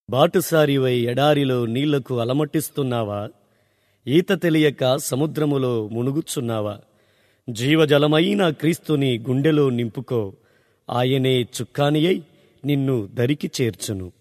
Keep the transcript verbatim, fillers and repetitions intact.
బాటుసారివై ఎడారిలో నీళ్లకు అలమటిస్తున్నావా? ఈత తెలియక సముద్రములో మునుగుచున్నావా? జీవజలమైన క్రీస్తుని గుండెలో నింపుకో. ఆయనే చుక్కానియై నిన్ను దరికి చేర్చును.